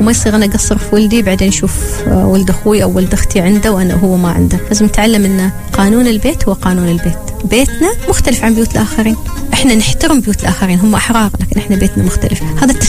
وما يصير أنا أقصر في ولدي بعدين أشوف ولد أخوي أو ولد أختي عنده وأنا هو ما عنده. لازم نتعلم أن قانون البيت هو قانون البيت. بيتنا مختلف عن بيوت الآخرين، إحنا نحترم بيوت الآخرين، هم أحرار، لكن إحنا بيتنا مختلف. هذا